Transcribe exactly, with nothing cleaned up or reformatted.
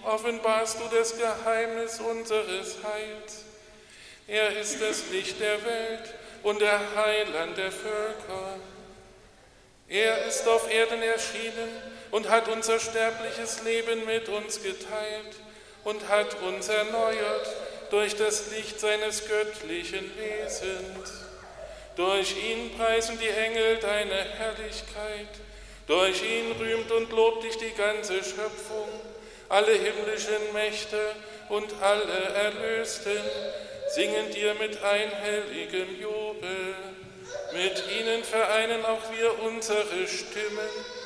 offenbarst du das Geheimnis unseres Heils. Er ist das Licht der Welt und der Heiland der Völker. Er ist auf Erden erschienen und hat unser sterbliches Leben mit uns geteilt und hat uns erneuert durch das Licht seines göttlichen Wesens. Durch ihn preisen die Engel deine Herrlichkeit. Durch ihn rühmt und lobt dich die ganze Schöpfung, alle himmlischen Mächte und alle Erlösten singen dir mit einhelligem Jubel. Mit ihnen vereinen auch wir unsere Stimmen